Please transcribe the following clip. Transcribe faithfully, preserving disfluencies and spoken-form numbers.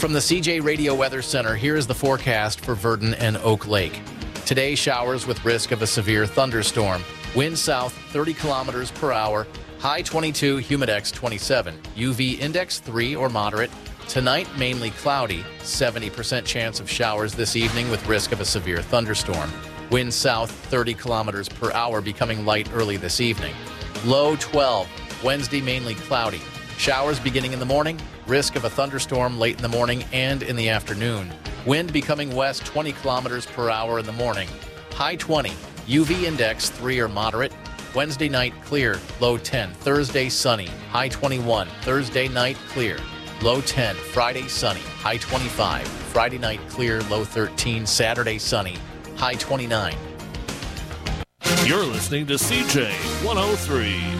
From the C J Radio Weather Center, here is the forecast for Virden and Oak Lake. Today, showers with risk of a severe thunderstorm. Wind south thirty kilometers per hour. High twenty-two, humidex twenty-seven. U V index three or moderate. Tonight, mainly cloudy. seventy percent chance of showers this evening with risk of a severe thunderstorm. Wind south thirty kilometers per hour, becoming light early this evening. Low twelve. Wednesday, mainly cloudy. Showers beginning in the morning. Risk of a thunderstorm late in the morning and in the afternoon. Wind becoming west twenty kilometers per hour in the morning. High twenty. U V index three or moderate. Wednesday night clear. Low ten. Thursday sunny. High twenty-one. Thursday night clear. Low ten. Friday sunny. High twenty-five. Friday night clear. Low thirteen. Saturday sunny. High twenty-nine. You're listening to C J one oh three.